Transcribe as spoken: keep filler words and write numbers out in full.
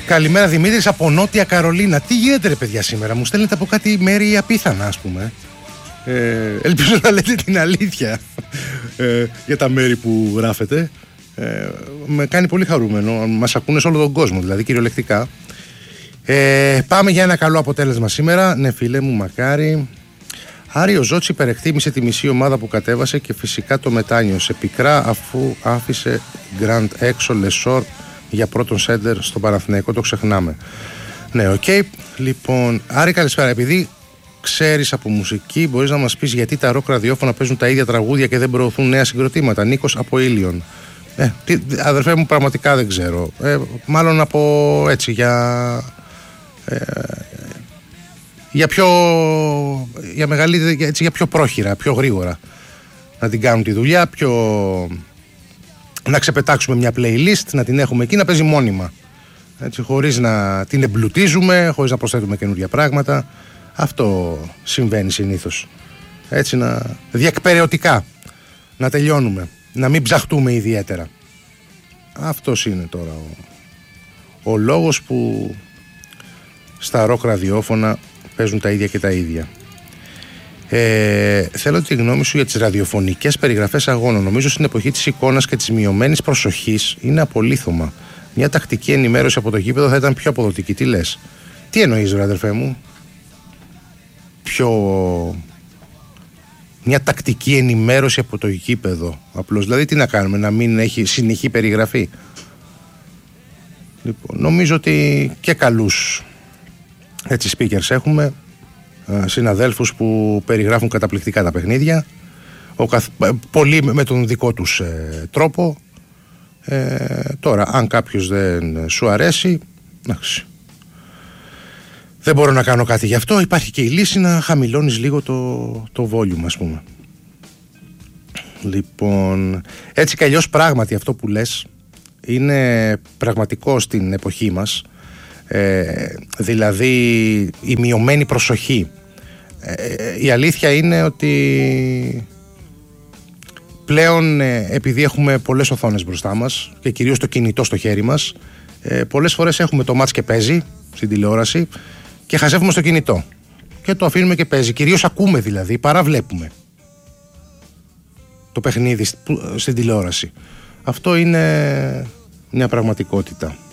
Καλημέρα Δημήτρης από Νότια Καρολίνα. Τι γίνεται ρε παιδιά σήμερα, μου στέλνετε από κάτι μέρη απίθανα ας πούμε. ε, Ελπίζω να λέτε την αλήθεια ε, για τα μέρη που γράφετε. ε, Με κάνει πολύ χαρούμενο, μας ακούνε σε όλο τον κόσμο δηλαδή κυριολεκτικά. ε, Πάμε για ένα καλό αποτέλεσμα σήμερα. Ναι φίλε μου, μακάρι. Άρη ο Ζώτς υπερεκτίμησε τη μισή ομάδα που κατέβασε και φυσικά το μετάνιωσε πικρά αφού άφησε Γκραντ έξω Λεσόρ για πρώτον σέντερ στο Παναθηναϊκό, το ξεχνάμε. Ναι, οκ. Okay. Λοιπόν, Άρη καλησπέρα. Επειδή ξέρεις από μουσική, μπορείς να μας πεις γιατί τα ροκ ραδιόφωνα παίζουν τα ίδια τραγούδια και δεν προωθούν νέα συγκροτήματα? Νίκος από Ήλιον. Ε, τι, αδερφέ μου, πραγματικά δεν ξέρω. Ε, μάλλον από έτσι για... Ε, για πιο... για μεγαλύτερη, έτσι, για πιο πρόχειρα, πιο γρήγορα να την κάνουν τη δουλειά, πιο... να ξεπετάξουμε μια playlist, να την έχουμε εκεί να παίζει μόνιμα. Έτσι, χωρίς να την εμπλουτίζουμε, χωρίς να προσθέτουμε καινούργια πράγματα. Αυτό συμβαίνει συνήθως. Έτσι, να διεκπεραιωτικά να τελειώνουμε, να μην ψαχτούμε ιδιαίτερα. Αυτός είναι τώρα ο, ο λόγος που στα ροκ ραδιόφωνα παίζουν τα ίδια και τα ίδια. Ε, θέλω τη γνώμη σου για τις ραδιοφωνικές περιγραφές αγώνων. Νομίζω στην εποχή της εικόνας και της μειωμένης προσοχής είναι απολύθωμα. Μια τακτική ενημέρωση από το γήπεδο θα ήταν πιο αποδοτική. Τι λες? Τι εννοείς ρε αδερφέ μου? Πιο... μια τακτική ενημέρωση από το γήπεδο. Απλώς δηλαδή τι να κάνουμε, να μην έχει συνεχή περιγραφή? Λοιπόν, νομίζω ότι και καλούς έτσι speakers έχουμε, συναδέλφους που περιγράφουν καταπληκτικά τα παιχνίδια, ο καθ... πολλοί με τον δικό τους ε, τρόπο. ε, Τώρα αν κάποιος δεν σου αρέσει, εντάξει, δεν μπορώ να κάνω κάτι γι' αυτό. Υπάρχει και η λύση να χαμηλώνεις λίγο το, το volume ας πούμε. Λοιπόν, έτσι κι αλλιώς πράγματι αυτό που λες είναι πραγματικό στην εποχή μας. Ε, δηλαδή η μειωμένη προσοχή. Ε, η αλήθεια είναι ότι πλέον ε, επειδή έχουμε πολλές οθόνες μπροστά μας και κυρίως το κινητό στο χέρι μας, ε, πολλές φορές έχουμε το μάτς και παίζει στην τηλεόραση και χαζεύουμε στο κινητό και το αφήνουμε και παίζει. Κυρίως ακούμε δηλαδή, παρά βλέπουμε το παιχνίδι στην τηλεόραση. Αυτό είναι μια πραγματικότητα.